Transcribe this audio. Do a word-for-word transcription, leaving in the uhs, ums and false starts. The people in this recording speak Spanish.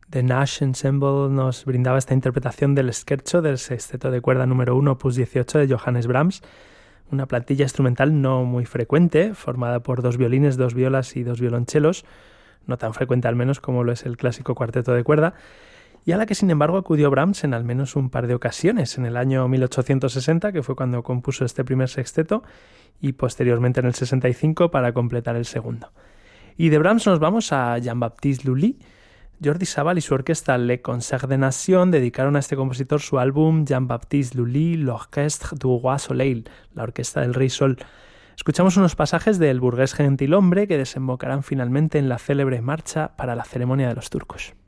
The Nash Ensemble nos brindaba esta interpretación del scherzo del sexteto de cuerda número uno, opus dieciocho de Johannes Brahms, una plantilla instrumental no muy frecuente, formada por dos violines, dos violas y dos violonchelos, no tan frecuente al menos como lo es el clásico cuarteto de cuerda, y a la que sin embargo acudió Brahms en al menos un par de ocasiones, en el año mil ochocientos sesenta, que fue cuando compuso este primer sexteto, y posteriormente en el sesenta y cinco para completar el segundo. Y de Brahms nos vamos a Jean-Baptiste Lully. Jordi Savall y su orquesta Le Concert des Nations dedicaron a este compositor su álbum Jean-Baptiste Lully, l'Orchestre du Roi Soleil, la Orquesta del Rey Sol. Escuchamos unos pasajes del Burgués Gentilhombre que desembocarán finalmente en la célebre marcha para la ceremonia de los turcos.